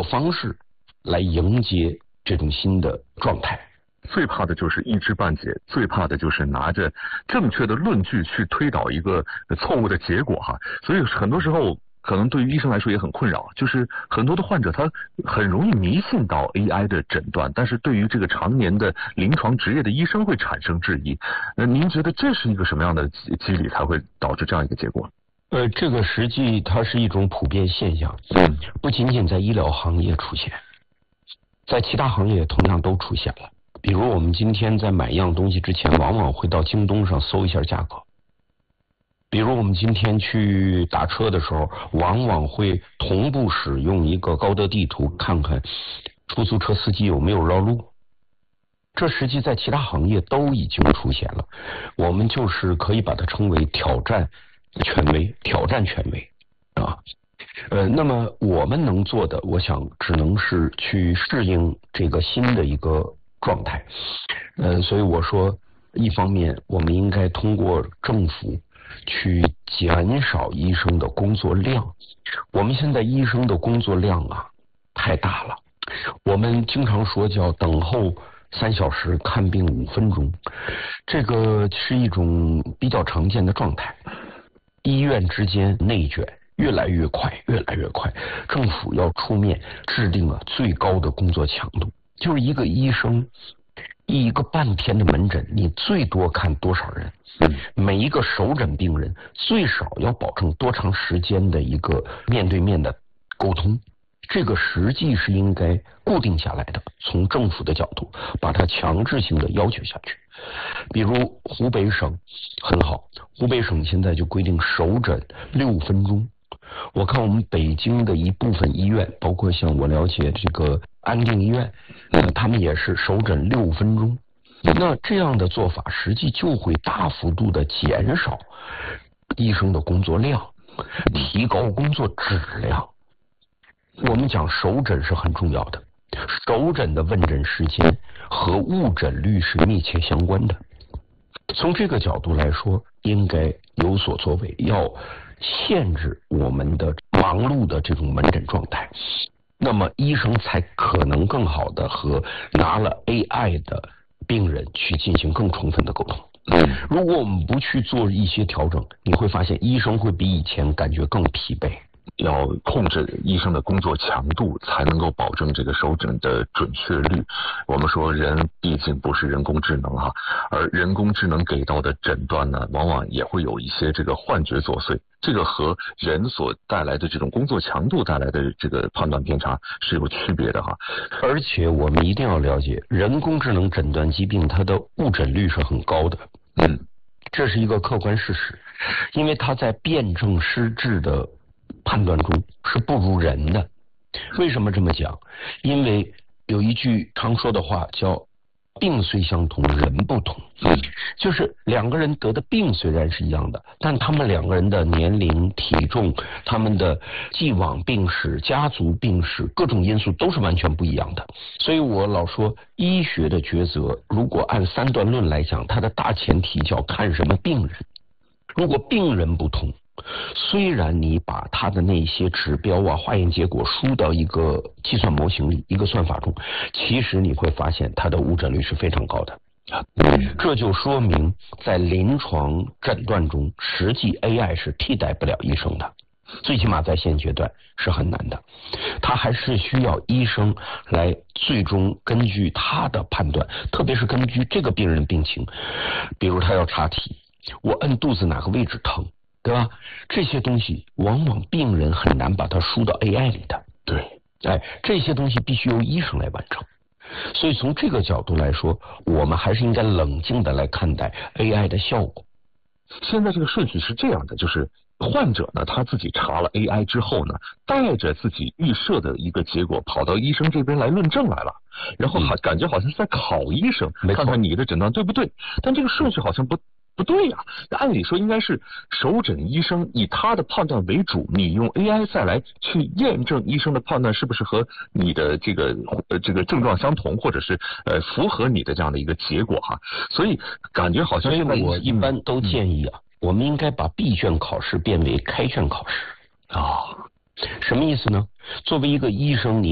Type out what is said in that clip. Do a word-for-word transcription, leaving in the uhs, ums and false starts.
方式来迎接这种新的状态。 最怕的就是一知半解，最怕的就是拿着正确的论据去推导一个错误的结果哈。所以很多时候可能对于医生来说也很困扰，就是很多的患者他很容易迷信到 A I 的诊断，但是对于这个常年的临床职业的医生会产生质疑。那您觉得这是一个什么样的机理才会导致这样一个结果？ 呃，这个实际它是一种普遍现象， 嗯， 不仅仅在医疗行业出现，在其他行业同样都出现了。比如我们今天在买一样东西之前，往往会到京东上搜一下价格。比如我们今天去打车的时候，往往会同步使用一个高德地图，看看出租车司机有没有绕路。这实际在其他行业都已经出现了，我们就是可以把它称为挑战权威，挑战权威啊。呃，那么我们能做的，我想只能是去适应这个新的一个状态。呃，所以我说，一方面我们应该通过政府去减少医生的工作量。我们现在医生的工作量啊太大了，我们经常说叫等候三小时看病五分钟，这个是一种比较常见的状态。医院之间内卷越来越快，越来越快，政府要出面制定了最高的工作强度，就是一个医生一个半天的门诊，你最多看多少人？每一个首诊病人最少要保证多长时间的一个面对面的沟通，这个实际是应该固定下来的，从政府的角度把它强制性的要求下去。比如湖北省很好，湖北省现在就规定首诊六分钟。我看我们北京的一部分医院，包括像我了解这个安定医院，呃，他们也是首诊六分钟。那这样的做法，实际就会大幅度的减少医生的工作量，提高工作质量。我们讲首诊是很重要的，首诊的问诊时间和误诊率是密切相关的。从这个角度来说，应该有所作为，要限制我们的忙碌的这种门诊状态，那么医生才可能更好的和拿了 A I 的病人去进行更充分的沟通。如果我们不去做一些调整，你会发现医生会比以前感觉更疲惫。 要控制医生的工作强度，才能够保证这个首诊的准确率。我们说人毕竟不是人工智能哈，而人工智能给到的诊断呢，往往也会有一些这个幻觉作祟，这个和人所带来的这种工作强度带来的这个判断偏差是有区别的哈。 而且我们一定要了解，人工智能诊断疾病它的误诊率是很高的，嗯，这是一个客观事实，因为它在辨证施治的判断中是不如人的。为什么这么讲？因为有一句常说的话叫病虽相同人不同，就是两个人得的病虽然是一样的，但他们两个人的年龄、体重、他们的既往病史、家族病史各种因素都是完全不一样的。所以我老说医学的抉择，如果按三段论来讲，它的大前提叫看什么病人。如果病人不同，虽然你把他的那些指标啊、化验结果输到一个计算模型里、一个算法中，其实你会发现它的误诊率是非常高的。这就说明在临床诊断中，实际 A I 是替代不了医生的，最起码在现阶段是很难的。他还是需要医生来最终根据他的判断，特别是根据这个病人病情，比如他要查体，我摁肚子哪个位置疼，对吧？这些东西往往病人很难把它输到 A I 里的。 对， 哎，这些东西必须由医生来完成。所以从这个角度来说，我们还是应该冷静的来看待 A I 的效果。 现在这个顺序是这样的，就是患者呢他自己查了 A I 之后呢，带着自己预设的一个结果跑到医生这边来论证来了，然后好、嗯、感觉好像是在考医生，看看你的诊断对不对，但这个顺序好像不不对呀、啊，按理说应该是首诊医生以他的判断为主，你用 A I 再来去验证医生的判断是不是和你的这个呃这个症状相同，或者是呃符合你的这样的一个结果哈。所以感觉好像现在我一般都建议啊，嗯、我们应该把闭卷考试变为开卷考试啊、哦， 什么意思呢？作为一个医生，你